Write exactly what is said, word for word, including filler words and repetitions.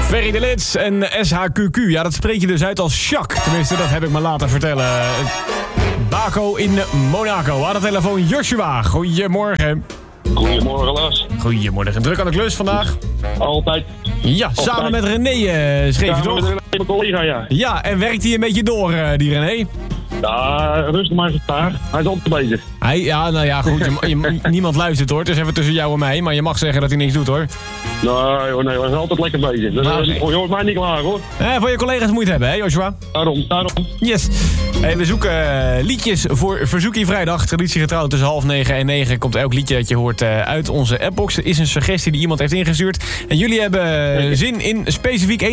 Ferry de Lits en S H Q Q. Ja, dat spreek je dus uit als Jacques. Tenminste, dat heb ik me laten vertellen. Baco in Monaco. Aan de telefoon Joshua. Goedemorgen. Goedemorgen, Lars. Goedemorgen. Druk aan de klus vandaag? Altijd. Ja, Altijd. samen met René uh, schreef je toch? Samen met mijn collega, ja. Ja, en werkt hij een beetje door, uh, die René? Ja, rustig maar eens daar. Hij is altijd bezig. Hij, ja, nou ja, goed. Je, je, niemand luistert hoor. Het is even tussen jou en mij. Maar je mag zeggen dat hij niks doet hoor. Nee, hoor, nee, hij is altijd lekker bezig. Dus Nou, uh, oké. je hoort mij niet klaar, hoor. Eh, voor je collega's moet je het hebben, hè Joshua? Daarom, daarom. Yes. Hey, we zoeken uh, liedjes voor Verzoekie Vrijdag. Traditiegetrouw tussen half negen en negen komt elk liedje dat je hoort uh, uit onze appbox. Er is een suggestie die iemand heeft ingestuurd. En jullie hebben uh, zin in specifiek één